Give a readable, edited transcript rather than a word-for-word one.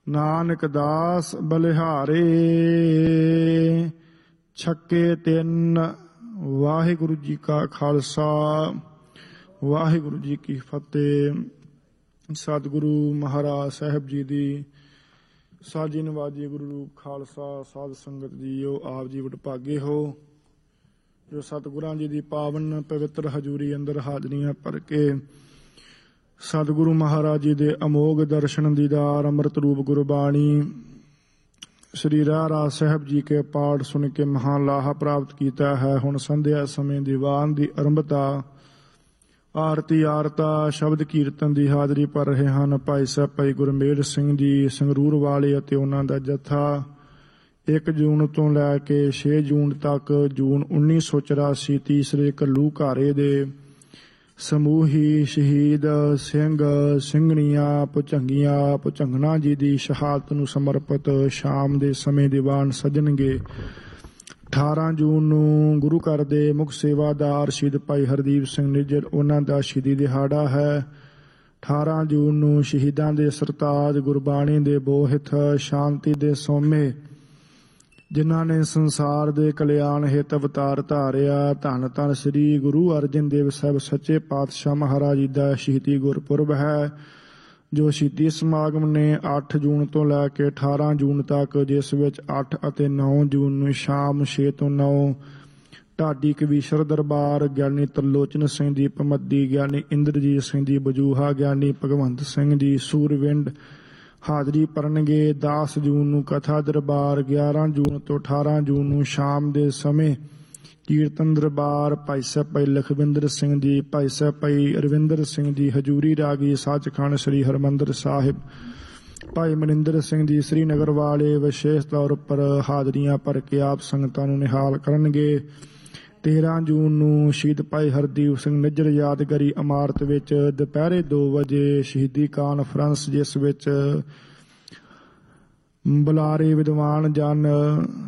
ਨਾਨਕ ਦਾਸ ਬਲਿਹਾਰੇ। ਛੱਕੇ 3। ਵਾਹਿਗੁਰੂ ਜੀ ਕਾ ਖਾਲਸਾ ਵਾਹਿਗੁਰੂ ਜੀ ਕੀ ਫਤਿਹ। ਸਤਿਗੁਰੂ ਮਹਾਰਾਜ ਸਾਹਿਬ ਜੀ ਦੀ ਸਾਜੀ ਨਵਾਜੀ ਗੁਰੂ ਰੂਪ ਖਾਲਸਾ ਸਾਧ ਸੰਗਤ ਜੀਓ, ਆਪ ਜੀ ਵਡਭਾਗੇ ਹੋ ਜੋ ਸਤਿਗੁਰਾਂ ਜੀ ਦੀ ਪਾਵਨ ਪਵਿੱਤਰ ਹਜ਼ੂਰੀ ਅੰਦਰ ਹਾਜ਼ਰੀਆਂ ਭਰ ਕੇ ਸਤਿਗੁਰੂ ਮਹਾਰਾਜ ਜੀ ਦੇ ਅਮੋਘ ਦਰਸ਼ਨ ਦੀਦਾਰ ਅੰਮ੍ਰਿਤ ਰੂਪ ਗੁਰਬਾਣੀ ਸ੍ਰੀ ਰਹਿਰਾਸ ਸਾਹਿਬ ਜੀ ਕੇ ਪਾਠ ਸੁਣ ਕੇ ਮਹਾਨ ਲਾਹਾ ਪ੍ਰਾਪਤ ਕੀਤਾ ਹੈ। ਹੁਣ ਸੰਧਿਆ ਸਮੇਂ ਦੀਵਾਨ ਦੀ ਆਰੰਭਤਾ, ਆਰਤੀ ਆਰਤਾ, ਸ਼ਬਦ ਕੀਰਤਨ ਦੀ ਹਾਜ਼ਰੀ ਭਰ ਰਹੇ ਹਨ ਭਾਈ ਸਾਹਿਬ ਭਾਈ ਗੁਰਮੇਲ ਸਿੰਘ ਜੀ ਸੰਗਰੂਰ ਵਾਲੇ ਅਤੇ ਉਹਨਾਂ ਦਾ ਜੱਥਾ 1 ਜੂਨ ਤੋਂ ਲੈ ਕੇ 6 ਜੂਨ ਤੱਕ ਜੂਨ 1984 ਤੀਸਰੇ ਘੱਲੂਘਾਰੇ ਦੇ ਸਮੂਹੀ ਸ਼ਹੀਦ ਸਿੰਘ ਸਿੰਘਣੀਆਂ ਭੁਜੰਗੀਆਂ ਭੁਜੰਗਣਾ ਜੀ ਦੀ ਸ਼ਹਾਦਤ ਨੂੰ ਸਮਰਪਿਤ ਸ਼ਾਮ ਦੇ ਸਮੇਂ ਦੀਵਾਨ ਸੱਜਣਗੇ। 18 ਜੂਨ ਨੂੰ ਗੁਰੂ ਘਰ ਦੇ ਮੁੱਖ ਸੇਵਾਦਾਰ ਸ਼ਹੀਦ ਭਾਈ ਹਰਦੀਪ ਸਿੰਘ ਨਿੱਜਰ, ਉਹਨਾਂ ਦਾ ਸ਼ਹੀਦੀ ਦਿਹਾੜਾ ਹੈ। 18 ਜੂਨ ਨੂੰ ਸ਼ਹੀਦਾਂ ਦੇ ਸਰਤਾਜ ਗੁਰਬਾਣੀ ਦੇ ਬੋਹਿਤ ਸ਼ਾਂਤੀ ਦੇ ਸੋਮੇ ਜਿਨ੍ਹਾਂ ਨੇ ਸੰਸਾਰ ਦੇ ਕਲਿਆਣ ਹਿਤ ਅਵਤਾਰ ਧਾਰਿਆ। ਧੰਨ ਧੰਨ ਸ੍ਰੀ ਗੁਰੂ ਅਰਜਨ ਦੇਵ ਸਾਹਿਬ ਸੱਚੇ ਪਾਤਸ਼ਾਹ ਮਹਾਰਾਜ ਜੀ ਦਾ ਸ਼ਹੀਦੀ ਗੁਰਪੁਰਬ ਹੈ ਜੋ ਸ਼ਹੀਦੀ ਸਮਾਗਮ ਨੇ 8 ਜੂਨ ਤੋਂ ਲੈ ਕੇ 18 ਜੂਨ ਤੱਕ, ਜਿਸ ਵਿੱਚ 8 ਅਤੇ 9 ਜੂਨ ਨੂੰ ਸ਼ਾਮ 6 ਤੋਂ 9 ਢਾਡੀ ਕਵੀਸ਼ਰ ਦਰਬਾਰ ਗਿਆਨੀ ਤਰਲੋਚਨ ਸਿੰਘ ਜੀ ਭਮੱਦੀ, ਗਿਆਨੀ ਇੰਦਰਜੀਤ ਸਿੰਘ ਜੀ ਬਜੂਹਾ, ਗਿਆਨੀ ਭਗਵੰਤ ਸਿੰਘ ਜੀ ਸੂਰਵਿੰਡ ਹਾਜ਼ਰੀ ਭਰਨਗੇ। 10 ਜੂਨ ਨੂੰ ਕਥਾ ਦਰਬਾਰ, 11 ਜੂਨ ਤੋਂ 18 ਜੂਨ ਨੂੰ ਸ਼ਾਮ ਦੇ ਸਮੇਂ ਕੀਰਤਨ ਦਰਬਾਰ ਭਾਈ ਸਾਹਿਬ ਭਾਈ ਲਖਵਿੰਦਰ ਸਿੰਘ ਜੀ, ਭਾਈ ਸਾਹਿਬ ਭਾਈ ਅਰਵਿੰਦਰ ਸਿੰਘ ਜੀ ਹਜੂਰੀ ਰਾਗੀ ਸੱਚਖੰਡ ਸ੍ਰੀ ਹਰਿਮੰਦਰ ਸਾਹਿਬ, ਭਾਈ ਮਨਿੰਦਰ ਸਿੰਘ ਜੀ ਸ੍ਰੀਨਗਰ ਵਾਲੇ ਵਿਸ਼ੇਸ਼ ਤੌਰ ਉੱਪਰ ਹਾਜ਼ਰੀਆਂ ਭਰ ਕੇ ਆਪ ਸੰਗਤਾਂ ਨੂੰ ਨਿਹਾਲ ਕਰਨਗੇ। 13 ਜੂਨ ਨੂੰ ਸ਼ਹੀਦ ਭਾਈ ਹਰਦੀਪ ਸਿੰਘ ਨਿੱਜਰ ਯਾਦਗਾਰੀ ਇਮਾਰਤ ਵਿੱਚ ਦੁਪਹਿਰੇ 2 ਵਜੇ ਸ਼ਹੀਦੀ ਕਾਨਫਰੰਸ, ਜਿਸ ਵਿੱਚ ਬੁਲਾਰੇ ਵਿਦਵਾਨ ਜਨ